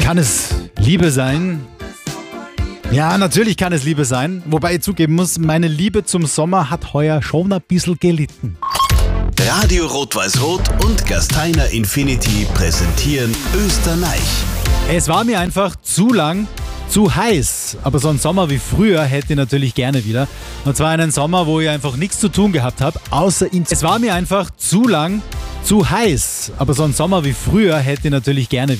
Kann es Liebe sein? Ja, natürlich kann es Liebe sein. Wobei ich zugeben muss, meine Liebe zum Sommer hat heuer schon ein bisschen gelitten. Radio Rot-Weiß-Rot und Gasteiner Infinity präsentieren Österreich. Es war mir einfach zu lang, zu heiß. Aber so einen Sommer wie früher hätte ich natürlich gerne wieder. Und zwar einen Sommer, wo ich einfach nichts zu tun gehabt habe, außer ihn. Es war mir einfach zu lang, zu heiß. Aber so einen Sommer wie früher hätte ich natürlich gerne wieder.